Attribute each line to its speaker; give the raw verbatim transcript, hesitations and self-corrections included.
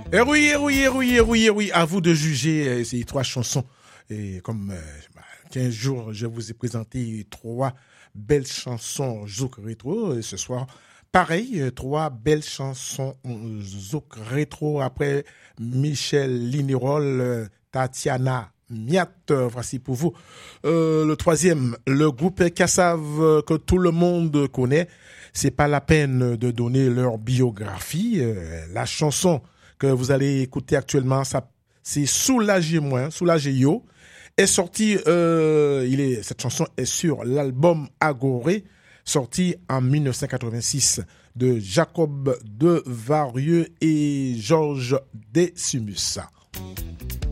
Speaker 1: Et oui, et oui, et oui, et oui, et oui, à vous de juger euh, ces trois chansons. Et comme euh, bah, quinze jours, je vous ai présenté trois belles chansons Zouk Rétro. Et ce soir, pareil, euh, trois belles chansons euh, Zouk Rétro après Michel Lignerol, euh, Tatiana Miat. Euh, voici pour vous euh, le troisième, le groupe Kassav euh, que tout le monde connaît. C'est pas la peine de donner leur biographie. Euh, la chanson que vous allez écouter actuellement, ça, c'est Soulagez-moi, Soulagez-yo, est sorti, euh, il est, cette chanson est sur l'album Agoré, sorti en dix-neuf cent quatre-vingt-six de Jacob de Varieux et Georges Dessumus.